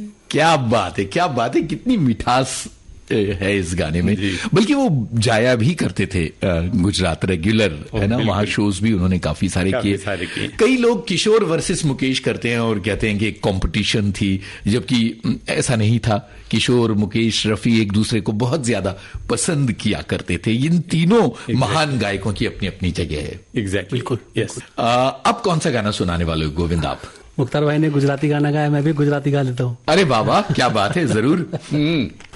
क्या बात है, क्या बात है, कितनी मिठास है इस गाने में। बल्कि वो जाया भी करते थे गुजरात रेगुलर, है ना, वहां शोज भी उन्होंने काफी सारे किए। कई लोग किशोर वर्सेस मुकेश करते हैं और कहते हैं कि एक कंपटीशन थी, जबकि ऐसा नहीं था। किशोर, मुकेश, रफी एक दूसरे को बहुत ज्यादा पसंद किया करते थे। इन तीनों महान गायकों की अपनी अपनी जगह है। एग्जैक्टली, बिल्कुल, यस। अब कौन सा गाना सुनाने वाले हो गोविंद आप? मुख्तार भाई ने गुजराती गाना गाया, मैं भी गुजराती गा लेता हूँ। अरे बाबा, क्या बात है, जरूर।